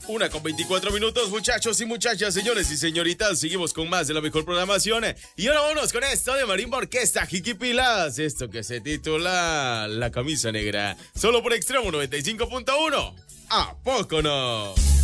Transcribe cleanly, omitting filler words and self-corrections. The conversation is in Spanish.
1:24, muchachos y muchachas, señores y señoritas. Seguimos con más de la mejor programación. Y ahora vámonos con esto de Marimba Orquesta Jiquipilas. Esto que se titula La Camisa Negra. Solo por Extremo 95.1. ¿A poco no?